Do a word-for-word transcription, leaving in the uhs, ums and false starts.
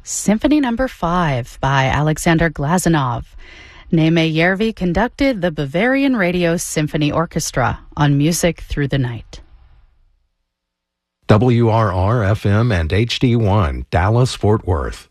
Symphony Number five by Alexander Glazunov. Neme Järvi conducted the Bavarian Radio Symphony Orchestra on Music Through the Night. W R R F M and H D one, Dallas, Fort Worth.